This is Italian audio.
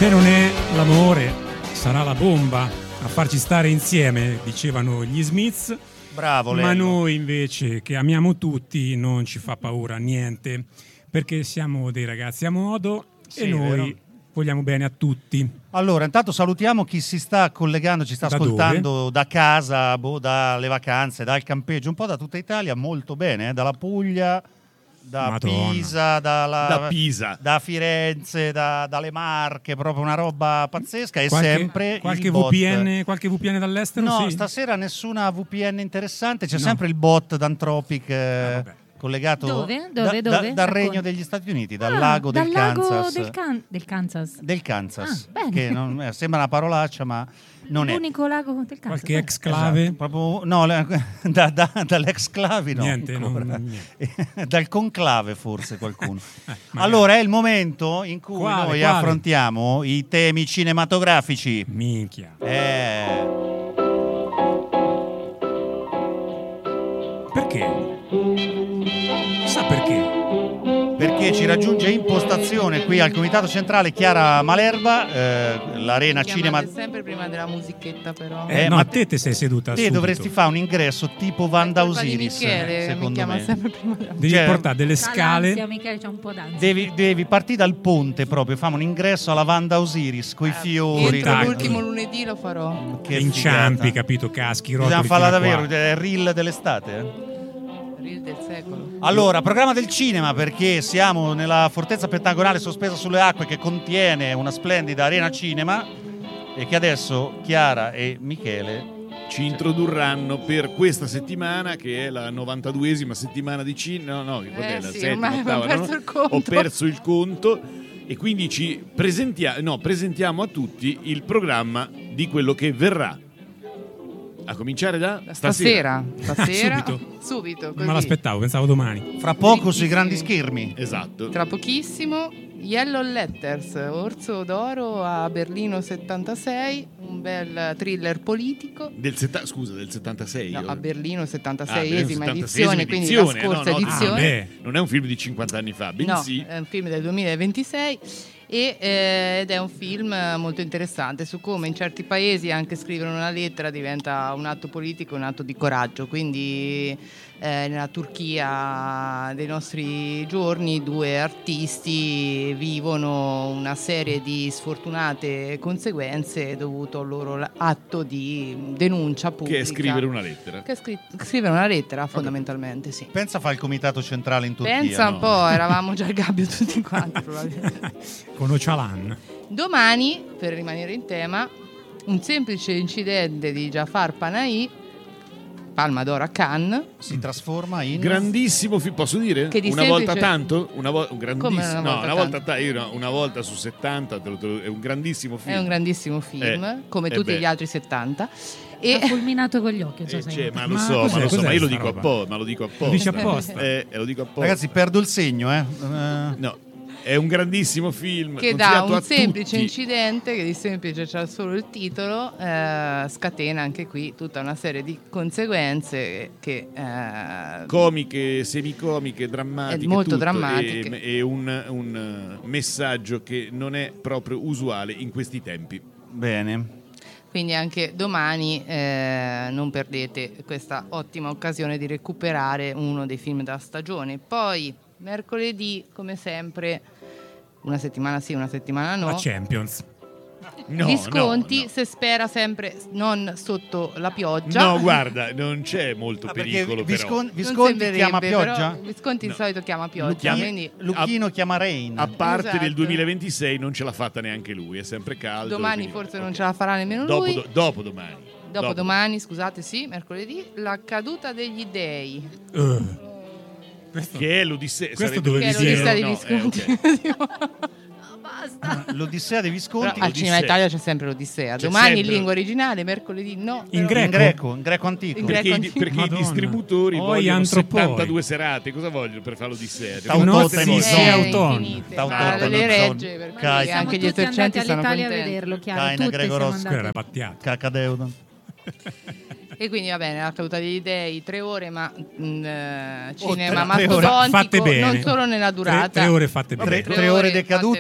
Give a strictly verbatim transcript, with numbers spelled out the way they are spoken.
Se non è l'amore, sarà la bomba a farci stare insieme, dicevano gli Smiths. Bravo, Lello. Ma noi invece, che amiamo tutti, non ci fa paura niente, perché siamo dei ragazzi a modo Sì, e noi vero. vogliamo bene a tutti. Allora, intanto salutiamo chi si sta collegando, ci sta Da ascoltando dove? da casa, boh, dalle vacanze, dal campeggio, un po' da tutta Italia, molto bene, eh? Dalla Puglia, da Madonna. Pisa, dalla, Da Pisa. da Firenze, da- dalle Marche, proprio una roba pazzesca e Qualche, sempre qualche, il bot. V P N, qualche V P N dall'estero? No, sì. stasera nessuna V P N interessante, c'è No. sempre il bot d'Anthropic eh, Ah, vabbè. collegato Dove? Dove? da- da- Dove? dal Racconta. regno degli Stati Uniti, dal Ah, lago del dal lago Kansas. del, Can- del Kansas. Del Kansas, Ah, bene. che non- eh, sembra una parolaccia, ma non è. L'unico lago del Kansas. Qualche exclave? Esatto, proprio, no, le- da, da, dall'exclavi no. Niente, non- ancora. niente. Dal conclave forse qualcuno. magari. Allora è il momento in cui Quale, noi quale? affrontiamo i temi cinematografici. Minchia. Eh, Perché? Sa perché? perché ci raggiunge in postazione qui al Comitato Centrale Chiara Malerba, eh, l'Arena Cinema. Chiamate sempre prima della musichetta, però. Eh, no, ma a te te sei seduta Te subito. dovresti fare un ingresso tipo Vanda È colpa di Osiris, Michele, mi secondo chiama me. sempre prima della Devi Cioè, portare delle C'ha scale. l'ansia, Michele, c'ha un po' d'ansia. Devi, devi partire dal ponte proprio, fare un ingresso alla Vanda Osiris con i fiori. Entro Dai. l'ultimo lunedì lo farò. Che inciampi, figata. capito? Caschi, Bisogna rotoli. farla fino a davvero, qua. è il reel dell'estate. eh? Reel del secolo. Allora, programma del cinema, perché siamo nella fortezza pentagonale sospesa sulle acque che contiene una splendida arena cinema e che adesso Chiara e Michele Ci introdurranno per questa settimana, che è la novantaduesima settimana di cinema. No, no, quant'è? Eh La sì, settima, ormai ottava, abbiamo perso no? il conto. Ho perso il conto e quindi ci presentia- no, presentiamo a tutti il programma di quello che verrà. A cominciare da Stasera. Stasera. Subito? Subito, Non così. me l'aspettavo, pensavo domani. fra poco sui grandi schermi. Esatto. Tra pochissimo Yellow Letters, Orso d'Oro a Berlino settantasei, un bel thriller politico. Del setta- scusa, del settantasei. No, io- a Berlino Ah, settantaseiesima Berlino, edizione, settantaseiesima quindi la edizione, scorsa no, no, edizione. ah, beh. Non è un film di cinquanta anni fa, bensì. No, è un film del duemilaventisei e, eh, ed è un film molto interessante su come in certi paesi anche scrivere una lettera diventa un atto politico, un atto di coraggio. Quindi eh, nella Turchia dei nostri giorni due artisti vivono una serie di sfortunate conseguenze dovuto al loro atto di denuncia pubblica. Che è scrivere una lettera. Che è scri- scrivere una lettera, fondamentalmente, sì. Pensa fa il comitato centrale in Turchia. Pensa un no? po', eravamo già al gabbio tutti quanti probabilmente. Con Ocalan. Domani, per rimanere in tema, un semplice incidente di Jafar Panahi, Palma d'Oro a Cannes. Si trasforma in Grandissimo film, posso dire? Che di una semplice- volta tanto? Una vo- un grandissimo, Come una no, volta una volta, tanto? ta- io no, una volta su settanta, te lo- te lo- è un grandissimo film. È un grandissimo film, Eh, come eh tutti beh. gli altri settanta. Ha E fulminato con gli occhi, non so Eh, se cioè, hai ma notato. lo Ma so, cos'è- ma lo so, cos'è ma io lo sta dico roba? apposta, ma lo dico apposta. Lo dici apposta. Eh, eh, lo dico apposta. Ragazzi, perdo il segno, eh. Eh, no, è un grandissimo film che dà consigliato un a semplice tutti. incidente, che di semplice c'ha solo il titolo, eh, scatena anche qui tutta una serie di conseguenze che eh, Comiche, semicomiche, drammatiche, È molto tutto, drammatiche. e, e un, un uh, messaggio che non è proprio usuale in questi tempi. Bene. Quindi anche domani eh, non perdete questa ottima occasione di recuperare uno dei film della stagione. Poi mercoledì, come sempre, una settimana sì, una settimana no. La Champions. No, Gli sconti, no, no. se spera sempre non sotto la pioggia. No, guarda, non c'è molto Ah, perché pericolo Viscon- però. Non Visconti sembrerebbe, chiama però pioggia? Visconti No. di solito chiama pioggia, Chiama- quindi Lucchino chiama Rain. A parte Esatto. del duemilaventisei non ce l'ha fatta neanche lui, è sempre caldo. domani quindi- forse ok. non ce la farà nemmeno Dopo, lui. do- dopo domani. Dopo domani, scusate, sì, mercoledì, la caduta degli dei. Uh, questo- Che è l'Odissea. Questo sarebbe dovevi Che è dire. l'Odissea No, di eh, Visconti. ok. Basta. L'Odissea dei Però Visconti. al l'Odissea. Cinema Italia c'è sempre l'Odissea. C'è Domani in sempre. lingua originale, mercoledì no. In però- in greco? greco, in greco antico. In greco. Perché, i, antico. perché i Madonna. distributori Oi, vogliono antropoi. settantadue serate. Cosa vogliono per fare l'Odissea? Cioè, Tautotto notte e di- Mozart. sì, Eh, autonomo. infinite. Tautotto Ma e le Mozart. regge, per Kai- cui Siamo anche gli tutti andati esercenti sono all'Italia a contenti. vederlo, chiaro. Kaina Tutte Gregorovsky. siamo Era andate. battiato. Cacadeudo. E quindi va bene, la caduta degli dei, tre ore, ma mh, eh, Oh, cinema tre- tre ore fatte mastodontico, bene. non solo nella durata. Tre, tre ore fatte Tre, bene. tre tre ore ore decadute